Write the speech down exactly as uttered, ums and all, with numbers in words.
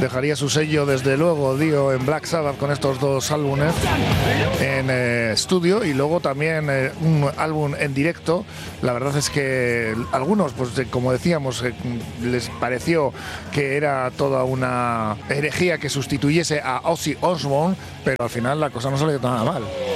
dejaría su sello desde luego, Dio, en Black Sabbath con estos dos álbumes en eh, estudio y luego también eh, un álbum en directo. La verdad es que algunos, pues eh, como decíamos, eh, les pareció que era toda una herejía que sustituyese a Ozzy Osbourne, pero al final la cosa no salió nada mal.